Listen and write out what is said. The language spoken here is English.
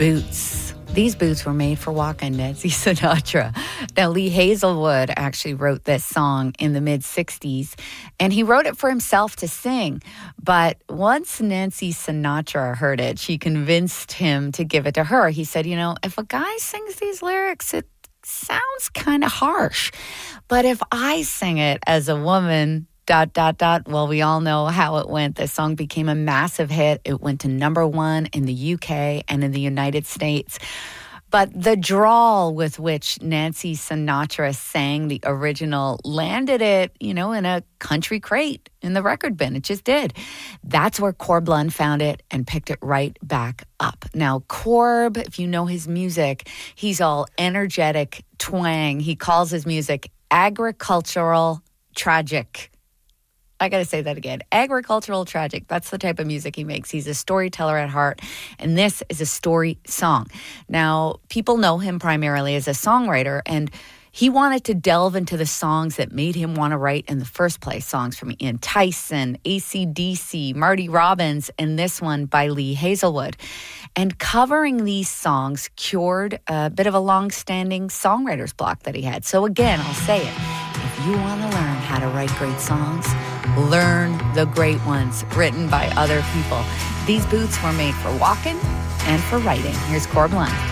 boots. These boots were made for walking, Nancy Sinatra. Now, Lee Hazelwood actually wrote this song in the mid-'60s, and he wrote it for himself to sing. But once Nancy Sinatra heard it, she convinced him to give it to her. He said, if a guy sings these lyrics, it sounds kind of harsh. But if I sing it as a woman... ... Well, we all know how it went. The song became a massive hit. It went to #1 in the UK and in the United States. But the drawl with which Nancy Sinatra sang the original landed it, in a country crate in the record bin. It just did. That's where Corb Lund found it and picked it right back up. Now, Corb, if you know his music, he's all energetic twang. He calls his music agricultural tragic. I got to say that again. Agricultural tragic. That's the type of music he makes. He's a storyteller at heart, and this is a story song. Now, people know him primarily as a songwriter, and he wanted to delve into the songs that made him want to write in the first place. Songs from Ian Tyson, AC/DC, Marty Robbins, and this one by Lee Hazelwood. And covering these songs cured a bit of a long-standing songwriter's block that he had. So again, I'll say it. If you want to learn how to write great songs, learn the great ones written by other people. These boots were made for walking and for writing. Here's Corb Lund.